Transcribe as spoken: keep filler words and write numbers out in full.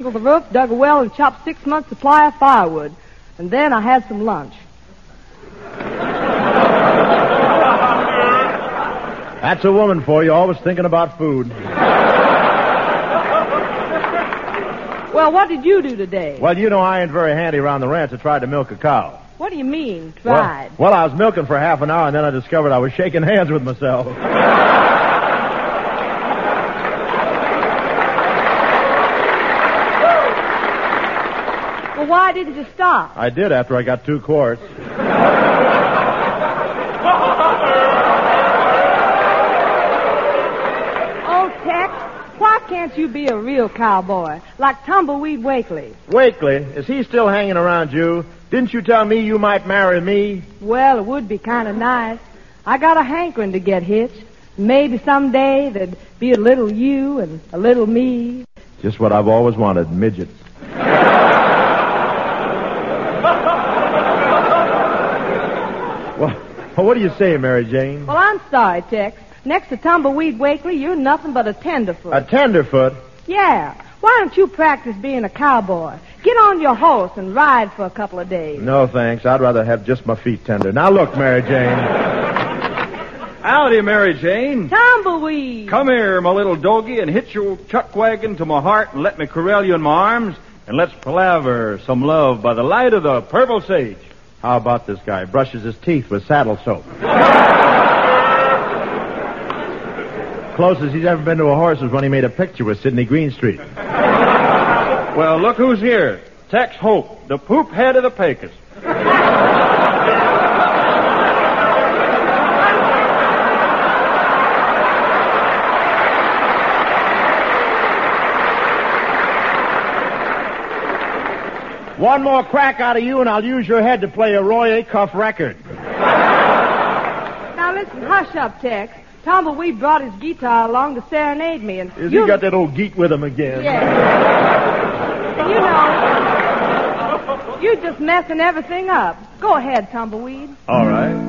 the roof, dug a well, and chopped six months' supply of firewood. And then I had some lunch. That's a woman for you, always thinking about food. Well, what did you do today? Well, you know I ain't very handy around the ranch. I tried to milk a cow. What do you mean, tried? Well, well, I was milking for half an hour, and then I discovered I was shaking hands with myself. Well, why didn't you stop? I did after I got two quarts. Oh, Tex, why can't you be a real cowboy, like Tumbleweed Wakely? Wakely? Is he still hanging around you? Didn't you tell me you might marry me? Well, it would be kind of nice. I got a hankering to get hitched. Maybe someday there'd be a little you and a little me. Just what I've always wanted, midgets. Well, what do you say, Mary Jane? Well, I'm sorry, Tex. Next to Tumbleweed Wakely, you're nothing but a tenderfoot. A tenderfoot? Yeah. Why don't you practice being a cowboy? Get on your horse and ride for a couple of days. No, thanks. I'd rather have just my feet tender. Now, look, Mary Jane. Howdy, Mary Jane. Tumbleweed. Come here, my little doggie, and hitch your chuck wagon to my heart and let me corral you in my arms, and let's palaver some love by the light of the purple sage. How about this guy? Brushes his teeth with saddle soap. Closest he's ever been to a horse was when he made a picture with Sidney Greenstreet. Well, look who's here. Tex Hope, the poop head of the Pecos. One more crack out of you, and I'll use your head to play a Roy Acuff record. Now, listen, hush up, Tex. Tumbleweed brought his guitar along to serenade me, and Is you... he got that old geet with him again? Yeah. And you know, you're just messing everything up. Go ahead, Tumbleweed. All right.